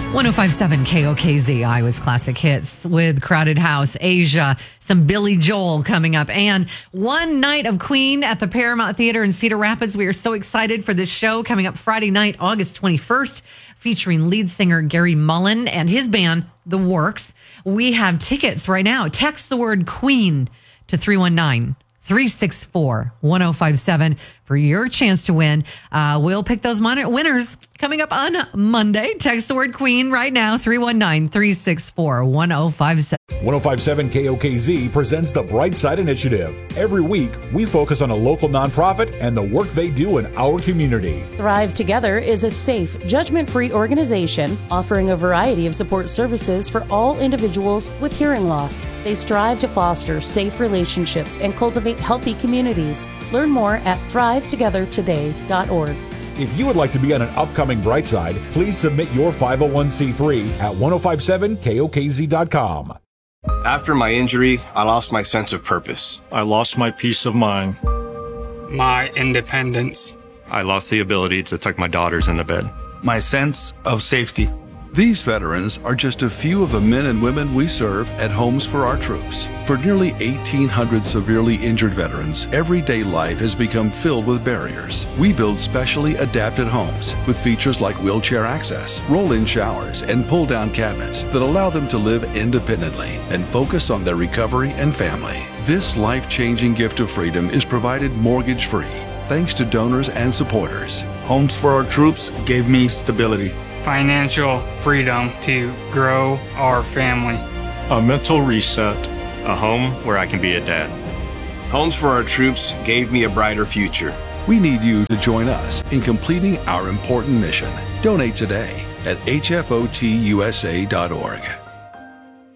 1057 KOKZ, Iowa's Classic Hits with Crowded House, Asia, some Billy Joel coming up, and one night of Queen at the Paramount Theater in Cedar Rapids. We are so excited for this show coming up Friday night, August 21st, featuring lead singer Gary Mullen and his band, The Works. We have tickets right now. Text the word Queen to 319-364-1057 for your chance to win. We'll pick those winners coming up on Monday. Text the word Queen right now, 319-364-1057. 1057 KOKZ presents the Bright Side Initiative. Every week, we focus on a local nonprofit and the work they do in our community. Thrive Together is a safe, judgment-free organization offering a variety of support services for all individuals with hearing loss. They strive to foster safe relationships and cultivate healthy communities. Learn more at thrivetogethertoday.org. If you would like to be on an upcoming Bright Side, please submit your 501c3 at 1057kokz.com. After my injury, I lost my sense of purpose. I lost my peace of mind. My independence. I lost the ability to tuck my daughters into bed. My sense of safety. These veterans are just a few of the men and women we serve at Homes for Our Troops. For nearly 1,800 severely injured veterans, everyday life has become filled with barriers. We build specially adapted homes with features like wheelchair access, roll-in showers, and pull-down cabinets that allow them to live independently and focus on their recovery and family. This life-changing gift of freedom is provided mortgage-free, thanks to donors and supporters. Homes for Our Troops gave me stability. Financial freedom to grow our family. A mental reset. A home where I can be a dad. Homes for Our Troops gave me a brighter future. We need you to join us in completing our important mission. Donate today at hfotusa.org.